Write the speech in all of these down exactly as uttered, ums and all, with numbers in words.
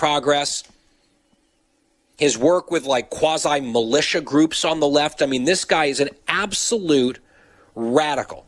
Progress, his work with like quasi-militia groups on the left. I mean, this guy is an absolute radical.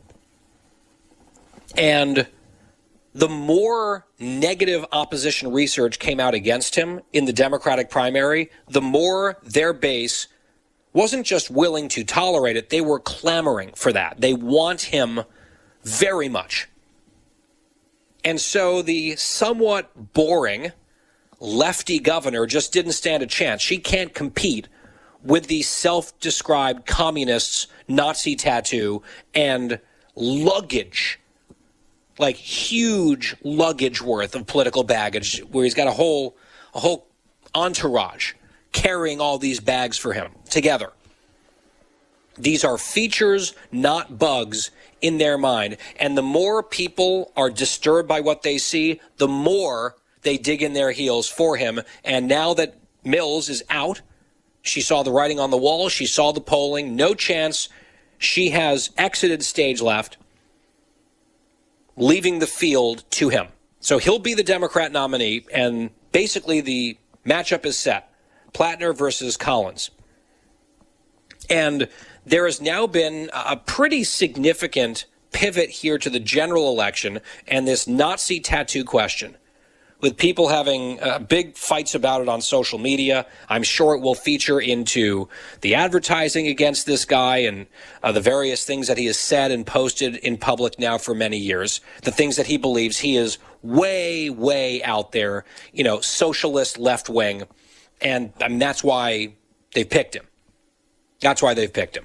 And the more negative opposition research came out against him in the Democratic primary, the more their base wasn't just willing to tolerate it, they were clamoring for that. They want him very much. And so the somewhat boring lefty governor just didn't stand a chance. She can't compete with the self-described communists, Nazi tattoo, and luggage, like huge luggage worth of political baggage, where he's got a whole, a whole entourage carrying all these bags for him together. These are features, not bugs, in their mind. And the more people are disturbed by what they see, the more they dig in their heels for him. And now that Mills is out, she saw the writing on the wall, she saw the polling, no chance. She has exited stage left, leaving the field to him. So he'll be the Democrat nominee, and basically the matchup is set. Plattner versus Collins. And there has now been a pretty significant pivot here to the general election and this Nazi tattoo question, with people having uh, big fights about it on social media. I'm sure it will feature into the advertising against this guy and uh, the various things that he has said and posted in public now for many years, the things that he believes he is way, way out there, you know, socialist left wing. And I mean, that's why they've picked him. That's why they've picked him.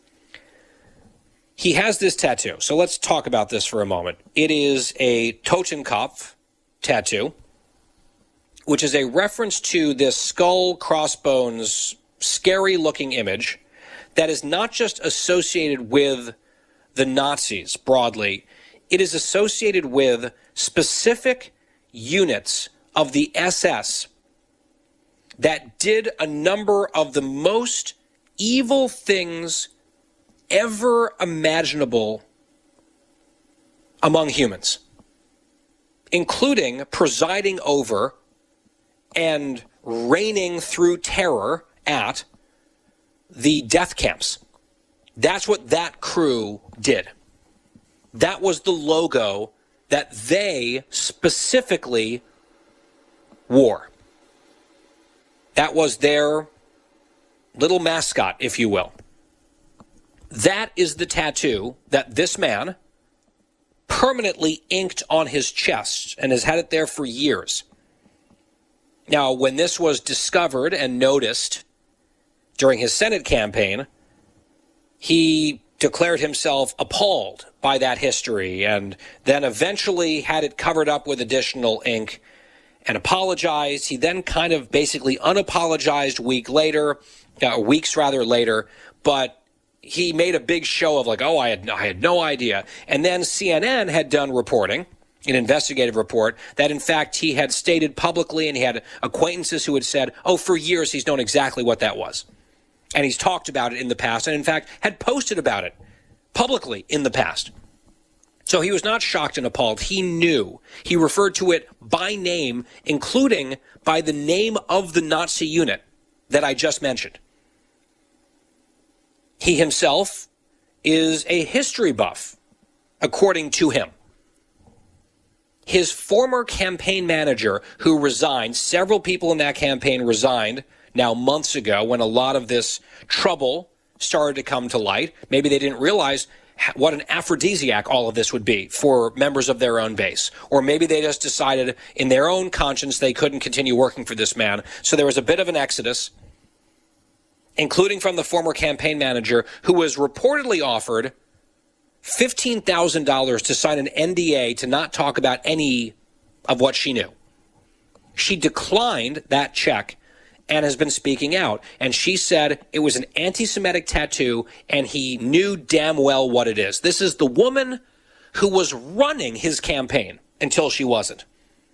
He has this tattoo. So let's talk about this for a moment. It is a Totenkopf tattoo, which is a reference to this skull crossbones, scary-looking image that is not just associated with the Nazis broadly. It is associated with specific units of the S S that did a number of the most evil things ever imaginable among humans, including presiding over and reigning through terror at the death camps. That's what that crew did. That was the logo that they specifically wore. That was their little mascot, if you will. That is the tattoo that this man permanently inked on his chest and has had it there for years. Now, when this was discovered and noticed during his Senate campaign, he declared himself appalled by that history and then eventually had it covered up with additional ink and apologized. He then kind of basically unapologized week later, uh, weeks rather later, but he made a big show of like, oh, I had, I had no idea. And then C N N had done reporting, an investigative report, that in fact he had stated publicly, and he had acquaintances who had said, oh, for years he's known exactly what that was. And he's talked about it in the past, and in fact had posted about it publicly in the past. So he was not shocked and appalled. He knew. He referred to it by name, including by the name of the Nazi unit that I just mentioned. He himself is a history buff, according to him. His former campaign manager, who resigned, several people in that campaign resigned now months ago when a lot of this trouble started to come to light. Maybe they didn't realize what an aphrodisiac all of this would be for members of their own base. Or maybe they just decided in their own conscience they couldn't continue working for this man. So there was a bit of an exodus, including from the former campaign manager, who was reportedly offered fifteen thousand dollars to sign an N D A to not talk about any of what she knew. She declined that check and has been speaking out. And she said it was an anti-Semitic tattoo, and he knew damn well what it is. This is the woman who was running his campaign until she wasn't.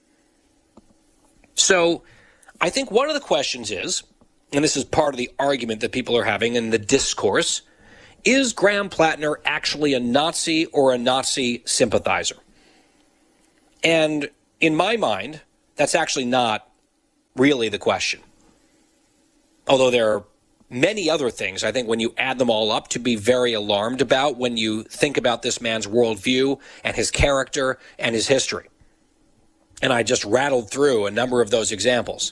So I think one of the questions is, and this is part of the argument that people are having in the discourse, is Graham Plattner actually a Nazi or a Nazi sympathizer? And in my mind, that's actually not really the question. Although there are many other things, I think, when you add them all up, to be very alarmed about when you think about this man's worldview and his character and his history. And I just rattled through a number of those examples.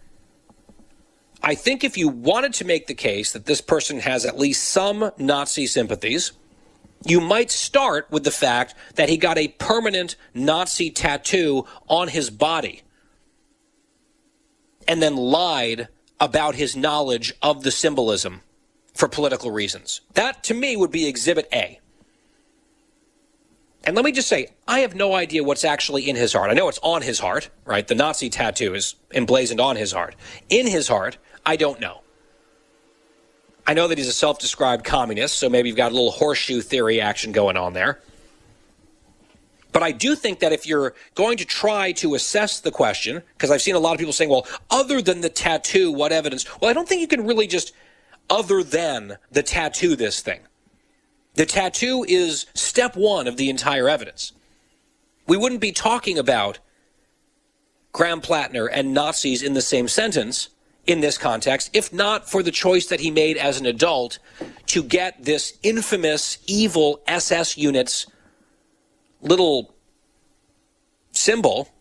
I think if you wanted to make the case that this person has at least some Nazi sympathies, you might start with the fact that he got a permanent Nazi tattoo on his body and then lied about his knowledge of the symbolism for political reasons. That, to me, would be Exhibit A. And let me just say, I have no idea what's actually in his heart. I know it's on his heart, right? The Nazi tattoo is emblazoned on his heart. In his heart, I don't know. I know that he's a self-described communist, so maybe you've got a little horseshoe theory action going on there. But I do think that if you're going to try to assess the question, because I've seen a lot of people saying, well, other than the tattoo, what evidence? Well, I don't think you can really just other than the tattoo this thing. The tattoo is step one of the entire evidence. We wouldn't be talking about Graham Plattner and Nazis in the same sentence in this context, if not for the choice that he made as an adult to get this infamous, evil S S unit's little symbol